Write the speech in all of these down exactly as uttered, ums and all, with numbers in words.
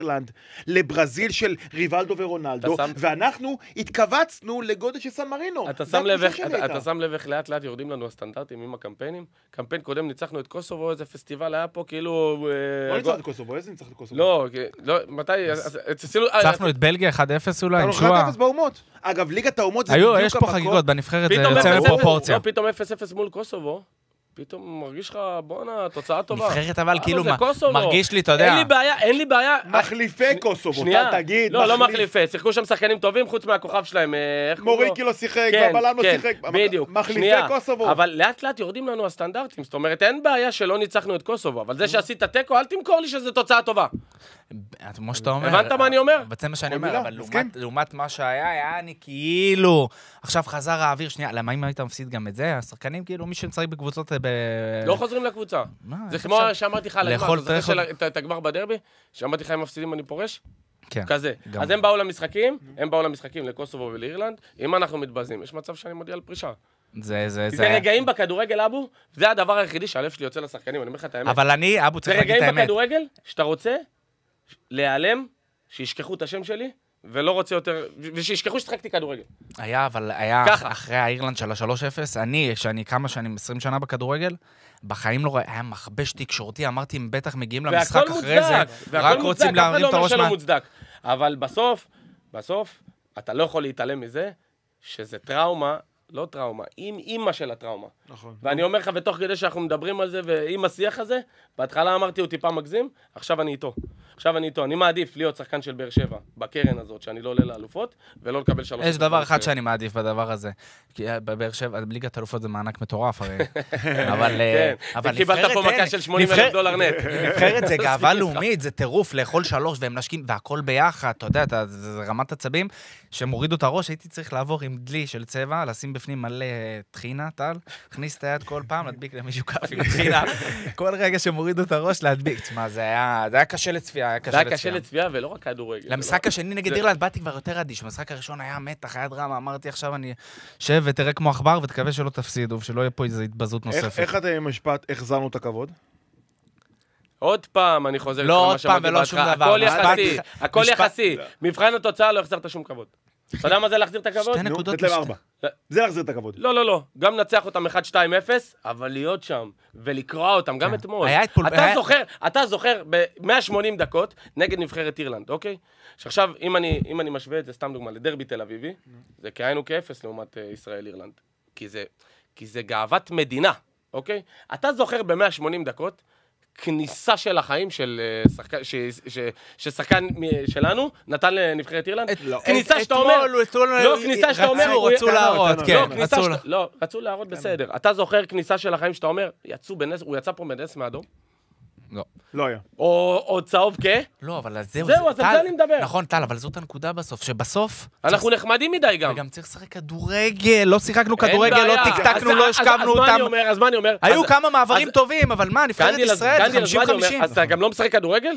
אירלנד, לברזיל של ריבלדו ורונלדו, ואנחנו התכווצנו לגודל של סן מרינו. אתה שם לב איך לאט לאט יורדים לנו הסטנדרטים עם הקמפיינים? קמפיין קודם ניצחנו את קוסובו, איזה פסטיבל היה פה, כאילו... לא ניצחנו את קוסובו, איזה ניצחנו את קוסובו? לא, מתי... ניצחנו את בלגיה אחד אפס אולי, עם שואה. אחד אפס באומות. אגב, ליגת האומות זה בדיוק... היו, יש פה חגיגות, בנבחרת זה יוצא מפרופורציה. פתאום אפס אפס מול קוסובו. פתאום מרגיש לך, בואנה, תוצאה טובה. נבחרת אבל כאילו מרגיש לי, אתה יודע. אין לי בעיה, אין לי בעיה. מחליפי קוסובו, תגיד. לא, לא מחליפי, שיחקו שם שחקנים טובים חוץ מהכוכב שלהם. מוריקי לא שיחק, ובלם לא שיחק. בדיוק. מחליפי קוסובו. אבל לאט לאט יורדים לנו הסטנדרטים. זאת אומרת, אין בעיה שלא ניצחנו את קוסובו, אבל זה שעשית טקו, אל תמכור לי שזו תוצאה טובה. כמו שאתה אומר. הבנת מה אני אומר? זה מה שאני אומר, אבל לעומת מה שהיה, היה אני כאילו, עכשיו חזר האוויר שנייה, למה אם היית מפסיד גם את זה? השחקנים כאילו, מי שמשחק בקבוצות לא חוזרים לקבוצה. זה כמו שאמרתי לך על הגמר, אתה זוכר את הגמר בדרבי? שאמרתי לך אם מפסידים אני פורש? כזה. אז הם באו למשחקים, הם באו למשחקים לקוסובו ולאירלנד, אם אנחנו מתבזים, יש מצב שאני מודיע על פרישה. זה, זה, זה. זה רגעים בכדורגל, אבו, זה הדבר היחידי שהלב שלי יוצא לשחקנים, אני אומר לך את האמת. אבל אני, אבו, צריך להגיד את האמת. זה רגעים בכדורגל, שאתה רוצה להיעלם, שישכחו את השם שלי, ולא רוצה יותר, ושישכחו ששחקתי כדורגל. היה, אבל היה אחרי האירלנד של ה-שלוש אפס, אני, שאני כמה שנים, עשרים שנה בכדורגל, בחיים לא היה מחבש תקשורתי, אמרתי, הם בטח מגיעים למשחק אחרי זה, רק רוצים להרים את הראש מה... אבל בסוף, בסוף, אתה לא יכול להתעלם מזה, שזה טראומה, לא טראומה, עם אימא של הטראומה. נכון. ואני אומר לך, ותוך כדי שאנחנו מדברים על זה, ועם השיח הזה, בהתחלה אמרתי, הוא טיפה מגזים, עכשיו אני איתו. עכשיו אני איתו. אני מעדיף להיות שחקן של באר שבע, בקרן הזאת, שאני לא עולה לאלופות, ולא לקבל שלוש... יש דבר אחד שאני מעדיף בדבר הזה. כי בבאר שבע, בליגת האלופות זה מענק מטורף, הרי. אבל... כן, קיבלת פה מכה של שמונים אלף דולר נט. נבחרת זה גאווה לאומית, זה טירוף, לאכול שלוש, והם נשקים, והכל ביחד, אתה יודע, זה רמת עצבים, שמורידו את הראש, הייתי צריך לעבור עם דלי של צבע, לשים בפנים מלא תחינה, טל, הכניס את היד כל פעם, להדביק למישהו כף עם תחינה, כל רגע שמורידו את הראש, להדביק. תשמע, זה היה קשה לצפייה, היה קשה לצפייה. זה היה קשה לצפייה, ולא רק כדורגל. למשחק השני נגד אירלנד באתי כבר יותר אדיש, במשחק הראשון היה מתח, היה דרמה, אמרתי עכשיו אני שב ותראה כמו עכבר, ותקווה שלא תפסידו, ושלא יהיה פה איזו התבזות נוספת. איך אתה עם משפט, החזרנו את הכבוד? עוד פעם, אני חוזר לא עוד פעם ולא שום דבר. הכל יחסי, הכל יחסי. מבחן התוצאה לא החזרת שום כבוד. אתה יודע מה זה להחזיר את הכבוד? שתי נקודות. זה להחזיר את הכבוד. לא, לא, לא. גם נצח אותם אחד שתיים אפס, אבל להיות שם ולקרוע אותם, גם אתמול. אתה זוכר, אתה זוכר ב-מאה ושמונים דקות נגד נבחרת אירלנד, אוקיי? שעכשיו, אם אני, אם אני משווה את זה, סתם דוגמה, לדרבי תל אביבי, זה כאיינו כאפס לעומת ישראל אירלנד. כי זה, כי זה גאוות מדינה, אוקיי? אתה זוכר ב-מאה ושמונים דקות, כניסה של החיים של ששחקן שלנו נתן לנבחרת אירלנד. כניסה שאתה אומר... לא, כניסה שאתה אומר... רצו להראות, כן. לא, רצו להראות בסדר. אתה זוכר כניסה של החיים שאתה אומר, הוא יצא פה בנס מאדום? לא. לא היה. או צהוב כ? לא, אבל זהו. זהו, אז על זה אני מדבר. נכון, טל, אבל זאת הנקודה בסוף, שבסוף... אנחנו נחמדים מדי גם. וגם צריך לשחק כדורגל, לא שיחקנו כדורגל, לא טקטקנו, לא השכבנו אותם. אז מה אני אומר? היו כמה מעברים טובים, אבל מה, נבחרת ישראל, חמישים חמישים. אז אתה גם לא משחק כדורגל?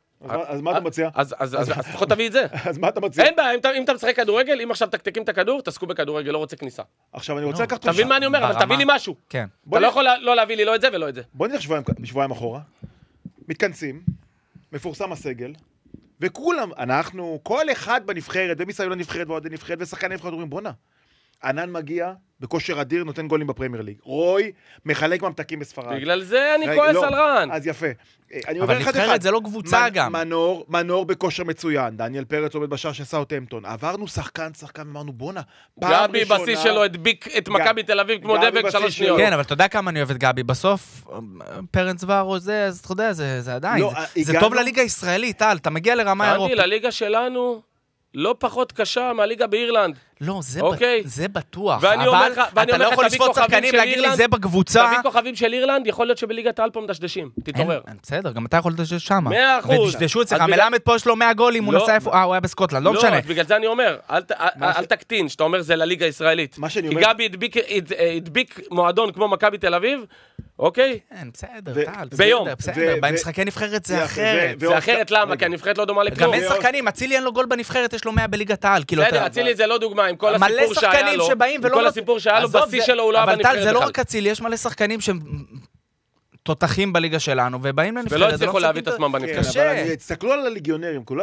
אז מה אתה מציע? אז לפחות תביא את זה. אז מה אתה מציע? אין בעיה, אם אתה משחק כדורגל, אם עכשיו תקתקים את הכדור, תעסקו בכדורגל, לא רוצה כניסה. עכשיו אני רוצה לקחת... תבין מה אני אומר, אבל תביא לי משהו. כן. אתה לא יכול לא להביא לי לא את זה ולא את זה. בוא נלך שבועיים אחורה. מתכנסים, מפורסם הסגל, וכולם, אנחנו, כל אחד בנבחרת, ומסביב לנבחרת ועוד נבחרת, ושחקן נבחרת אומרים, בונה, ענן מגיע, בכושר אדיר, נותן גולים בפרמייר ליג. רוי, מחלק ממתקים בספרד. בגלל זה אני כועס על רן. אז יפה. אבל נבחרת זה לא קבוצה גם. מנור, מנור בכושר מצוין. דניאל פרץ עומד בשער של סאות'המפטון. עברנו שחקן, שחקן, אמרנו, בונה, פעם גבי בסיס שלו הדביק את מכבי תל אביב כמו דבק שלוש שניות. כן, אבל אתה יודע כמה אני אוהב את גבי. בסוף, פרץ וארו זה, אז אתה יודע, זה עדיין. זה טוב לליגה הישראלית, טל. אתה מגיע לרמה אירופית. לליגה שלנו לא פחות קשה מהליגה באירלנד. לא, זה בטוח. ואני אומר לך, אתה לא יכול לשפוט שחקנים להגיד לי זה בקבוצה. תביא כוכבים של אירלנד, יכול להיות שבליגת האלפא מדשדשים. תתעורר. בסדר, גם אתה יכול לדשדש שם. מאה אחוז. ודשדשו אצלך, מלמד פה יש לו מאה גולים, הוא נסע איפה, אה, הוא היה בסקוטלנד, לא משנה. לא, בגלל זה אני אומר, אל תקטין, שאתה אומר זה לליגה הישראלית. כי גבי הדביק מועדון כמו מכבי תל אביב, אוקיי? כן, בסדר, טל, ביום. בסדר, במשחקי נבחרת זה אחרת. זה אחרת למה? כי הנבחרת לא דומה לכלום. גם אין שחקנים, אצילי אין לו גול בנבחרת, יש לו מאה בליגת העל. בסדר, אצילי זה לא דוגמה, עם כל הסיפור שהיה לו, עם כל הסיפור שהיה לו, בשיא שלו הוא לא היה בנבחרת. אבל טל, זה לא רק אצילי, יש מלא שחקנים שהם תותחים בליגה שלנו, ובאים לנבחרת. ולא הצליחו להביא את עצמם בנבחרת. אבל תסתכלו על הליגיונרים,